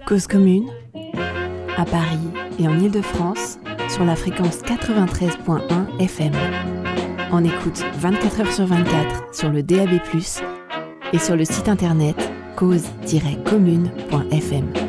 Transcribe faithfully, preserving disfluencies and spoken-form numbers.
Cause commune, à Paris et en Île-de-France, sur la fréquence quatre-vingt-treize virgule un F M. On écoute vingt-quatre heures sur vingt-quatre sur le D A B plus, et sur le site internet cause tiret commune point F M.